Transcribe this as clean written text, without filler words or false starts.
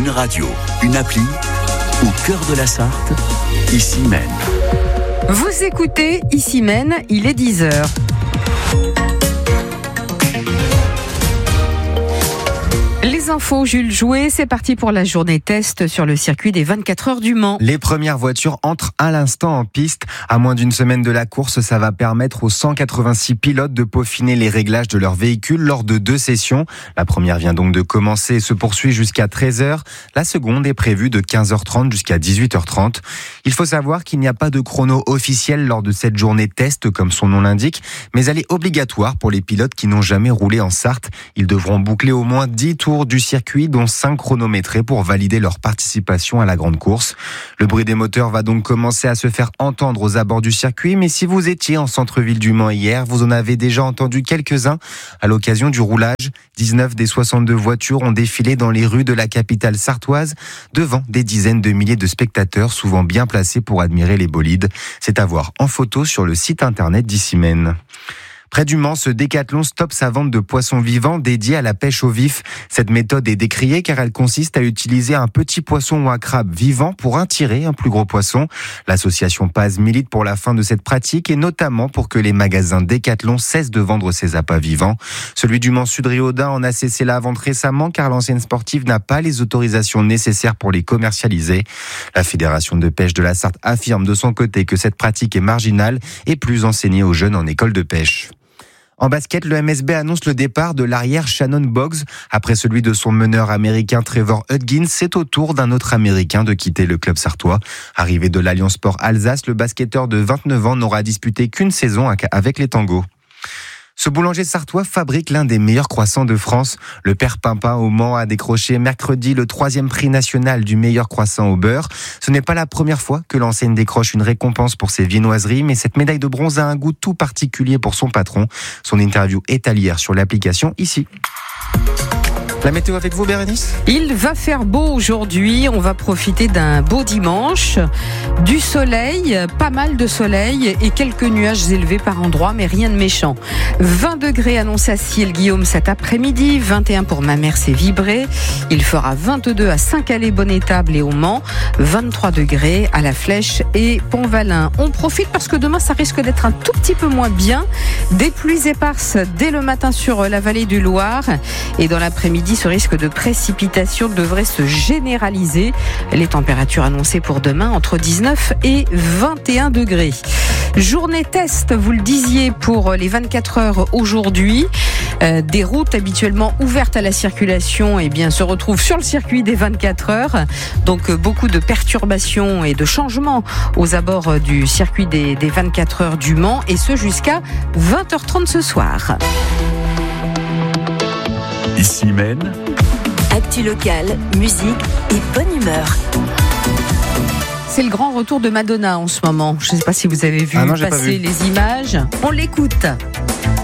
Une radio, une appli, au cœur de la Sarthe, ici Maine. Vous écoutez Ici Maine, il est 10h. Les infos, Jules Jouet, c'est parti pour la journée test sur le circuit des 24 heures du Mans. Les premières voitures entrent à l'instant en piste. À moins d'une semaine de la course, ça va permettre aux 186 pilotes de peaufiner les réglages de leur véhicule lors de 2 sessions. La première vient donc de commencer et se poursuit jusqu'à 13h. La seconde est prévue de 15h30 jusqu'à 18h30. Il faut savoir qu'il n'y a pas de chrono officiel lors de cette journée test, comme son nom l'indique, mais elle est obligatoire pour les pilotes qui n'ont jamais roulé en Sarthe. Ils devront boucler au moins 10 tours du circuit, dont 5 chronométrés pour valider leur participation à la grande course. Le bruit des moteurs va donc commencer à se faire entendre aux abords du circuit, mais si vous étiez en centre-ville du Mans hier, vous en avez déjà entendu quelques-uns à l'occasion du roulage. 19 des 62 voitures ont défilé dans les rues de la capitale sartoise, devant des dizaines de milliers de spectateurs, souvent bien placés pour admirer les bolides. C'est à voir en photo sur le site internet d'Ici Maine. Près du Mans, ce Décathlon stoppe sa vente de poissons vivants dédiés à la pêche au vif. Cette méthode est décriée car elle consiste à utiliser un petit poisson ou un crabe vivant pour attirer un plus gros poisson. L'association Paz milite pour la fin de cette pratique et notamment pour que les magasins Décathlon cessent de vendre ces appâts vivants. Celui du Mans Sud-Riaudin en a cessé la vente récemment car l'ancienne sportive n'a pas les autorisations nécessaires pour les commercialiser. La Fédération de pêche de la Sarthe affirme de son côté que cette pratique est marginale et plus enseignée aux jeunes en école de pêche. En basket, le MSB annonce le départ de l'arrière Shannon Boggs. Après celui de son meneur américain Trevor Hudgins, c'est au tour d'un autre américain de quitter le club sartois. Arrivé de l'Alliance Sport Alsace, le basketteur de 29 ans n'aura disputé qu'une saison avec les Tangos. Ce boulanger sartois fabrique l'un des meilleurs croissants de France. Le Père Pimpin au Mans a décroché mercredi le 3e prix national du meilleur croissant au beurre. Ce n'est pas la première fois que l'enseigne décroche une récompense pour ses viennoiseries, mais cette médaille de bronze a un goût tout particulier pour son patron. Son interview est à lire sur l'application ici. La météo avec vous, Bérénice ? Il va faire beau aujourd'hui, on va profiter d'un beau dimanche, du soleil, pas mal de soleil et quelques nuages élevés par endroits, mais rien de méchant. 20 degrés annoncés à Ciel-Guillaume cet après-midi, 21 pour Mamers et Vibré. Il fera 22 à Saint-Calais-Bonnétable et au Mans, 23 degrés à La Flèche et Pont-Valin. On profite parce que demain, ça risque d'être un tout petit peu moins bien. Des pluies éparses dès le matin sur la vallée du Loir et dans l'après-midi, ce risque de précipitation devrait se généraliser. Les températures annoncées pour demain entre 19 et 21 degrés. Journée test, vous le disiez, pour les 24 heures aujourd'hui. Des routes habituellement ouvertes à la circulation se retrouvent sur le circuit des 24 heures. Donc beaucoup de perturbations et de changements aux abords du circuit des 24 heures du Mans, et ce jusqu'à 20h30 ce soir. Ici Maine. Actu locale, musique et bonne humeur. C'est le grand retour de Madonna en ce moment. Je ne sais pas si vous avez vu j'ai pas vu. passer les images. On l'écoute.